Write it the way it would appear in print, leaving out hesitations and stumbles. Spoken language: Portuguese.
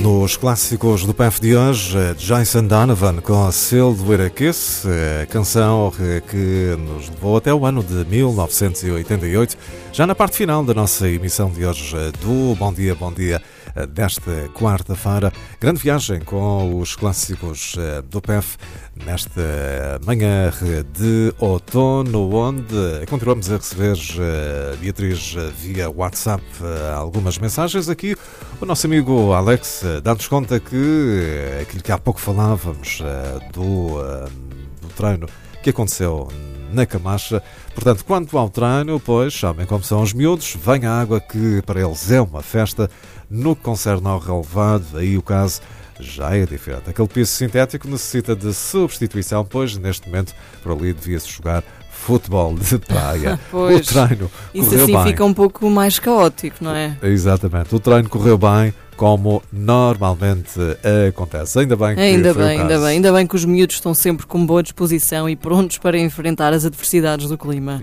Nos clássicos do PAF de hoje, Jason Donovan com Silver Kiss, a canção que nos levou até o ano de 1988, já na parte final da nossa emissão de hoje do Bom Dia, desta quarta-feira. Grande viagem com os clássicos do PAF nesta manhã de outono, onde continuamos a receber, Beatriz, via WhatsApp, algumas mensagens. Aqui o nosso amigo Alex dá-nos conta que aquilo que há pouco falávamos do treino que aconteceu na Camacha. Portanto, quanto ao treino, pois sabem como são os miúdos, vem a água que para eles é uma festa. No que concerne ao relevado, aí o caso já é diferente. Aquele piso sintético necessita de substituição, pois neste momento por ali devia-se jogar futebol de praia. Pois, o treino isso correu assim bem. Fica um pouco mais caótico, não é? Exatamente, o treino correu bem, como normalmente acontece. Ainda bem que Ainda bem que os miúdos estão sempre com boa disposição e prontos para enfrentar as adversidades do clima.